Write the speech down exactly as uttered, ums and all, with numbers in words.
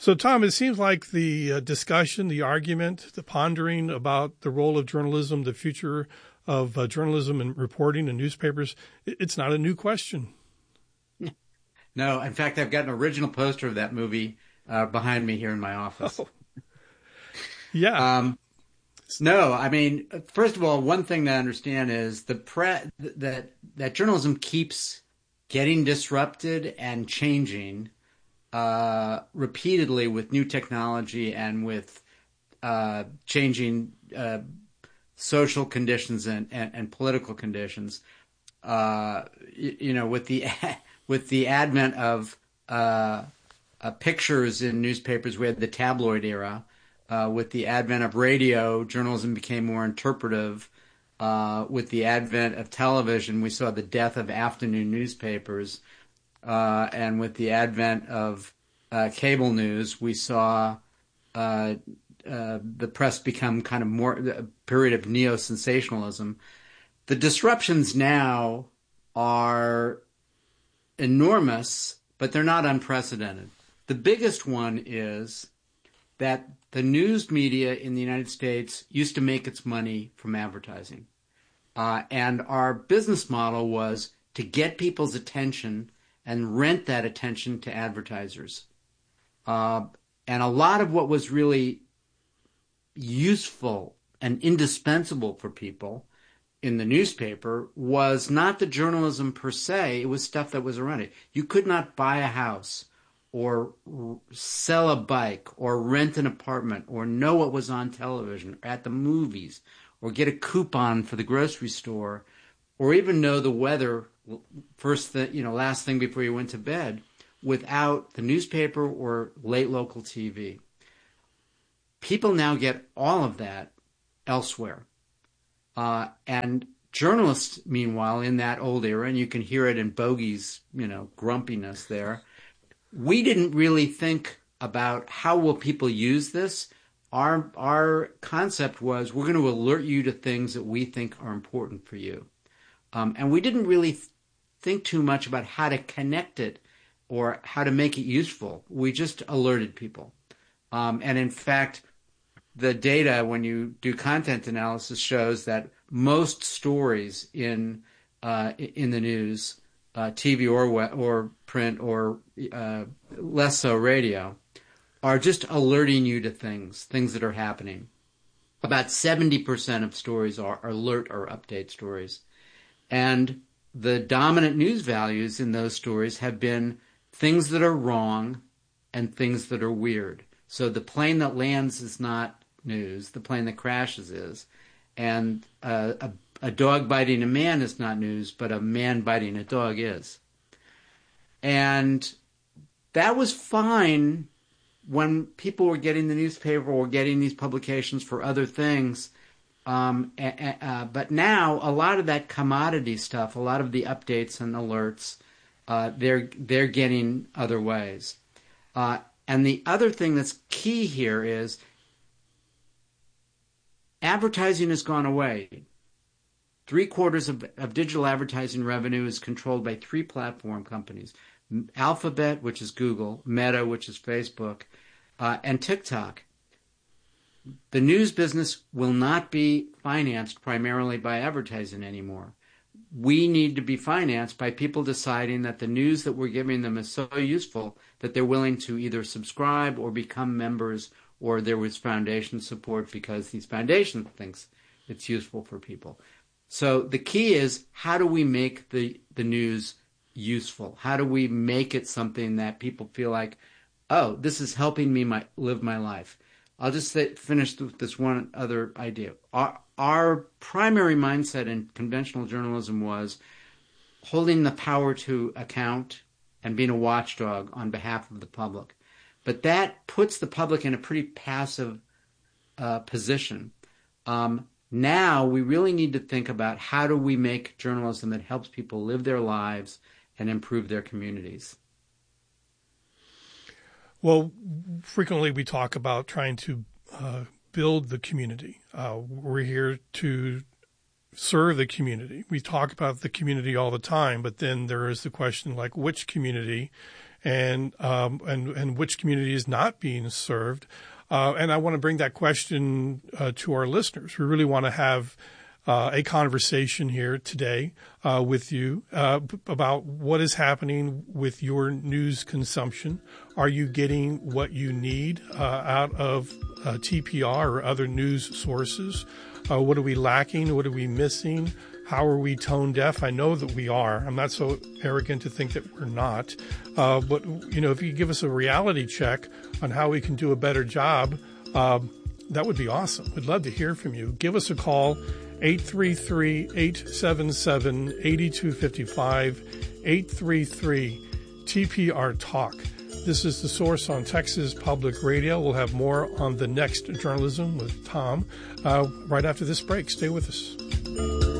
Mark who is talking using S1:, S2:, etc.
S1: So, Tom, it seems like the uh, discussion, the argument, the pondering about the role of journalism, the future of uh, journalism and reporting in newspapers, it, it's not a new question.
S2: No, in fact, I've got an original poster of that movie uh, behind me here in my office.
S1: Oh. Yeah.
S2: Um, no, I mean, first of all, one thing to understand is the pre- that that journalism keeps getting disrupted and changing uh, repeatedly with new technology and with uh, changing uh, social conditions and, and, and political conditions. Uh, you, you know, with the with the advent of uh, uh, pictures in newspapers, we had the tabloid era. Uh, with the advent of radio, journalism became more interpretive. Uh, with the advent of television, we saw the death of afternoon newspapers. Uh, and with the advent of uh, cable news, we saw uh, uh, the press become kind of more a period of neo-sensationalism. The disruptions now are enormous, but they're not unprecedented. The biggest one is that the news media in the United States used to make its money from advertising. Uh, and our business model was to get people's attention and rent that attention to advertisers. Uh, and a lot of what was really useful and indispensable for people in the newspaper was not the journalism per se, it was stuff that was around it. You could not buy a house or sell a bike or rent an apartment or know what was on television or at the movies or get a coupon for the grocery store or even know the weather first thing, you know, last thing before you went to bed without the newspaper or late local T V. People now get all of that elsewhere. Uh, and journalists, meanwhile, in that old era, and you can hear it in Bogey's, you know, grumpiness there, we didn't really think about how will people use this. Our our concept was we're going to alert you to things that we think are important for you. Um, and we didn't really th- think too much about how to connect it or how to make it useful. We just alerted people. Um, and in fact, the data when you do content analysis shows that most stories in uh, in the news, uh, T V or or print or uh, less so radio, are just alerting you to things, things that are happening. About seventy percent of stories are alert or update stories. And the dominant news values in those stories have been things that are wrong and things that are weird. So the plane that lands is not news, the plane that crashes is. And uh, a, a dog biting a man is not news, but a man biting a dog is. And that was fine when people were getting the newspaper or getting these publications for other things. Um, uh, but now a lot of that commodity stuff, a lot of the updates and alerts, uh, they're they're getting other ways. Uh, and the other thing that's key here is advertising has gone away. Three quarters of, of digital advertising revenue is controlled by three platform companies: Alphabet, which is Google; Meta, which is Facebook; uh, and TikTok. The news business will not be financed primarily by advertising anymore. We need to be financed by people deciding that the news that we're giving them is so useful that they're willing to either subscribe or become members, or there was foundation support because these foundations thinks it's useful for people. So the key is, how do we make the, the news useful? How do we make it something that people feel like, oh, this is helping me my, live my life? I'll just say, finish with this one other idea. Our, our primary mindset in conventional journalism was holding the power to account and being a watchdog on behalf of the public. But that puts the public in a pretty passive uh, position. Um, now we really need to think about how do we make journalism that helps people live their lives and improve their communities.
S1: Well, frequently we talk about trying to uh, build the community. Uh, we're here to serve the community. We talk about the community all the time, but then there is the question, like, which community? and um, and and which community is not being served. Uh, and I want to bring that question uh, to our listeners. We really want to have uh, a conversation here today uh, with you uh, about what is happening with your news consumption. Are you getting what you need uh, out of uh, T P R or other news sources? Uh, what are we lacking? What are we missing? How are we tone deaf? I know that we are. I'm not so arrogant to think that we're not. Uh, but, you know, if you give us a reality check on how we can do a better job, uh, that would be awesome. We'd love to hear from you. Give us a call, eight three three, eight seven seven, eight two five five, eight three three, T P R Talk. This is The Source on Texas Public Radio. We'll have more on the next Journalism with Tom uh, right after this break. Stay with us.